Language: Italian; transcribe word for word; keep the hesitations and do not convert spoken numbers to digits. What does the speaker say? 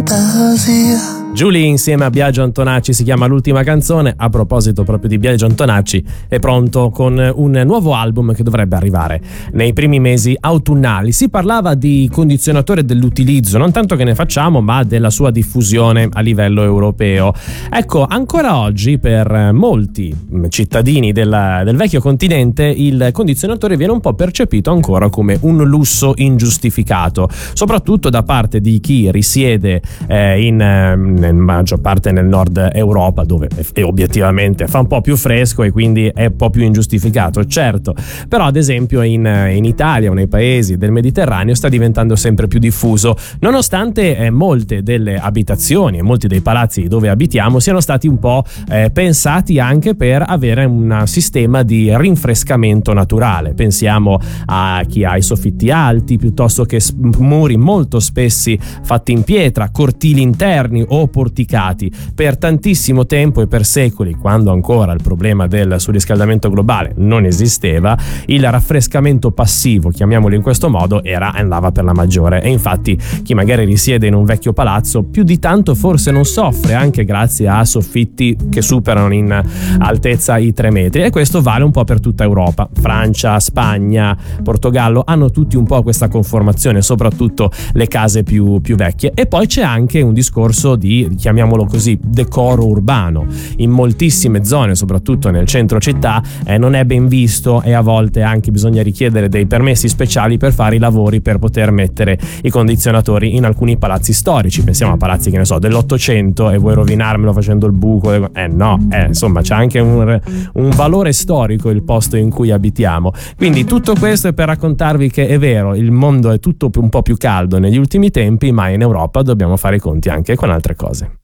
fantasia. Julie insieme a Biagio Antonacci si chiama L'ultima canzone. A proposito proprio di Biagio Antonacci, è pronto con un nuovo album che dovrebbe arrivare nei primi mesi autunnali. Si parlava di condizionatore dell'utilizzo, non tanto che ne facciamo, ma della sua diffusione a livello europeo. Ecco, ancora oggi per molti cittadini del, del vecchio continente il condizionatore viene un po' percepito ancora come un lusso ingiustificato, soprattutto da parte di chi risiede eh, in in maggior parte nel nord Europa, dove è, obiettivamente fa un po' più fresco e quindi è un po' più ingiustificato, certo, però ad esempio in, in Italia o nei paesi del Mediterraneo sta diventando sempre più diffuso, nonostante eh, molte delle abitazioni e molti dei palazzi dove abitiamo siano stati un po' eh, pensati anche per avere un sistema di rinfrescamento naturale. Pensiamo a chi ha i soffitti alti, piuttosto che muri molto spessi fatti in pietra, cortili interni o porticati. Per tantissimo tempo e per secoli, quando ancora il problema del surriscaldamento globale non esisteva, il raffrescamento passivo, chiamiamolo in questo modo, era andava per la maggiore, e infatti chi magari risiede in un vecchio palazzo più di tanto forse non soffre, anche grazie a soffitti che superano in altezza i tre metri, e questo vale un po' per tutta Europa. Francia, Spagna, Portogallo hanno tutti un po' questa conformazione, soprattutto le case più, più vecchie. E poi c'è anche un discorso di, chiamiamolo così, decoro urbano. In moltissime zone, soprattutto nel centro città, eh, non è ben visto, e a volte anche bisogna richiedere dei permessi speciali per fare i lavori per poter mettere i condizionatori in alcuni palazzi storici. Pensiamo a palazzi, che ne so, dell'Ottocento, e vuoi rovinarmelo facendo il buco? Eh no, eh, insomma c'è anche un, un valore storico il posto in cui abitiamo. Quindi tutto questo è per raccontarvi che è vero, il mondo è tutto un po' più caldo negli ultimi tempi, ma in Europa dobbiamo fare i conti anche con altre cose.